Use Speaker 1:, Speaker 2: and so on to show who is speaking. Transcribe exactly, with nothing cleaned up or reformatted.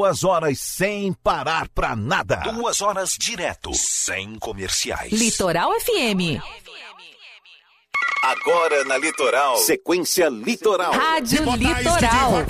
Speaker 1: Duas horas sem parar pra nada. Duas horas direto, sem comerciais.
Speaker 2: Litoral F M.
Speaker 1: Agora na Litoral, sequência Litoral.
Speaker 2: Rádio Litoral.